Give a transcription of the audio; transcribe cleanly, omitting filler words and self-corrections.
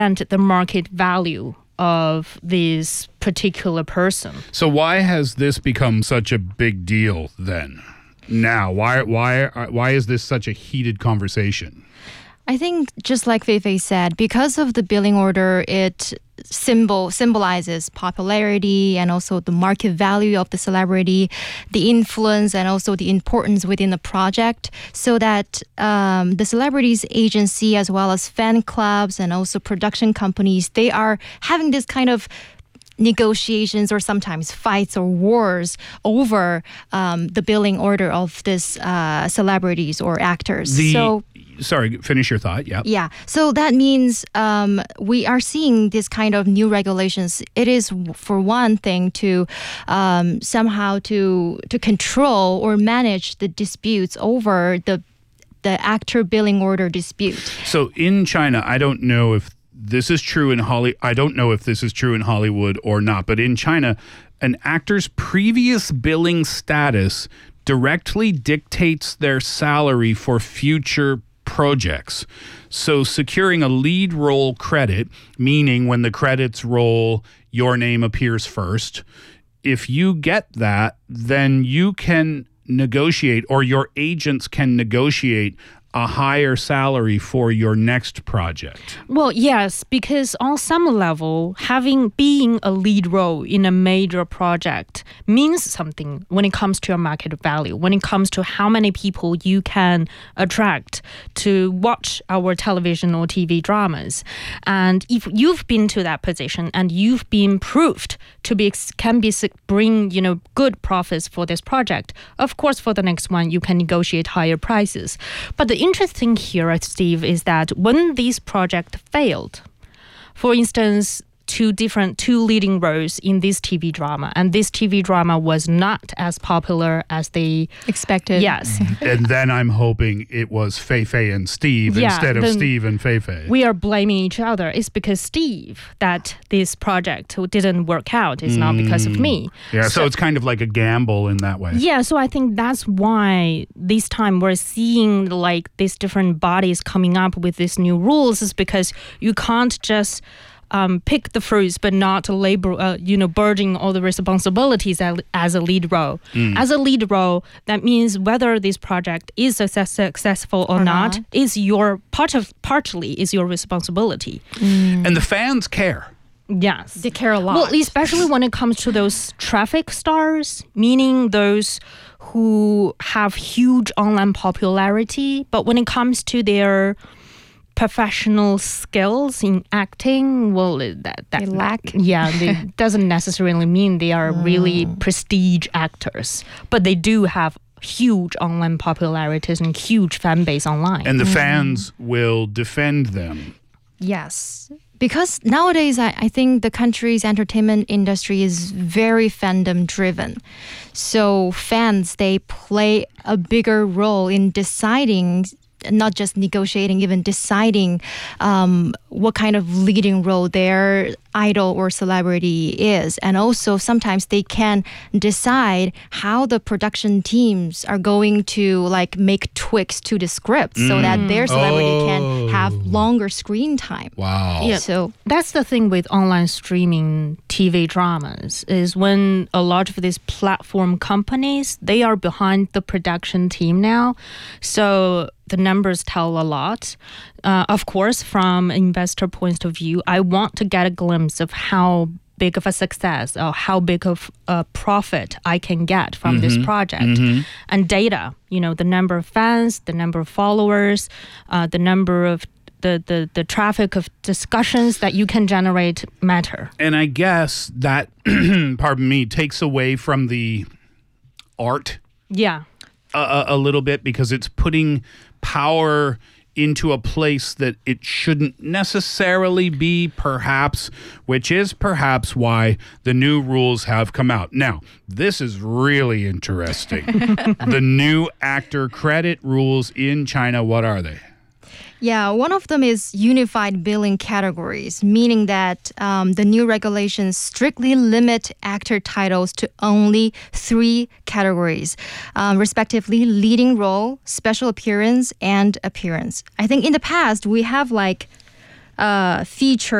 and the market value of this particular person. So why has this become such a big deal then? Now, why is this such a heated conversation? I think just like Fei Fei said, because of the billing order, it symbolizes popularity and also the market value of the celebrity, the influence and also the importance within the project, so that the celebrities agency as well as fan clubs and also production companies, they are having this kind of negotiations or sometimes fights or wars over the billing order of this celebrities or actors. Sorry, finish your thought. Yeah. Yeah. So that means we are seeing this kind of new regulations. It is, for one thing, to somehow to control or manage the disputes over the actor billing order dispute. So in China, I don't know if this is true in Hollywood or not, but in China, an actor's previous billing status directly dictates their salary for future projects. So securing a lead role credit, meaning when the credits roll, your name appears first. If you get that, then you can negotiate, or your agents can negotiate a higher salary for your next project. Well, yes, because on some level, being a lead role in a major project means something when it comes to your market value, when it comes to how many people you can attract to watch our television or TV dramas. And if you've been to that position and you've been proved to bring good profits for this project, of course, for the next one, you can negotiate higher prices. But the interesting here, Steve, is that when this project failed, for instance, two leading roles in this TV drama, and this TV drama was not as popular as they expected. Yes. And then I'm hoping it was Fei Fei and Steve instead of Steve and Fei Fei. We are blaming each other. It's because Steve that this project didn't work out. It's not because of me. Yeah, so it's kind of like a gamble in that way. Yeah, so I think that's why this time we're seeing like these different bodies coming up with these new rules, is because you can't just pick the fruits but not labor, burden all the responsibilities as a lead role. As a lead role, that means whether this project is successful or not is partly is your responsibility. And the fans care. Yes. They care a lot. Well, especially when it comes to those traffic stars, meaning those who have huge online popularity, but when it comes to their professional skills in acting, well, they lack. Yeah, it doesn't necessarily mean they are really prestige actors, but they do have huge online popularities and huge fan base online. And the fans will defend them. Yes. Because nowadays, I think the country's entertainment industry is very fandom driven. So fans, they play a bigger role in deciding, not just negotiating, even deciding what kind of leading role their idol or celebrity is. And also sometimes they can decide how the production teams are going to like make tweaks to the script so that their celebrity can have longer screen time. Wow. Yeah, so that's the thing with online streaming TV dramas, is when a lot of these platform companies, they are behind the production team now. So the numbers tell a lot. Of course, from an investor point of view, I want to get a glimpse of how big of a success or how big of a profit I can get from this project. And data, the number of fans, the number of followers, the number of the traffic of discussions that you can generate matter. And I guess that, pardon me, takes away from the art. Yeah. A little bit, because it's putting power into a place that it shouldn't necessarily be, perhaps, which is perhaps why the new rules have come out. Now, this is really interesting. The new actor credit rules in China, what are they? Yeah, one of them is unified billing categories, meaning that the new regulations strictly limit actor titles to only 3 categories, respectively leading role, special appearance, and appearance. I think in the past we have like feature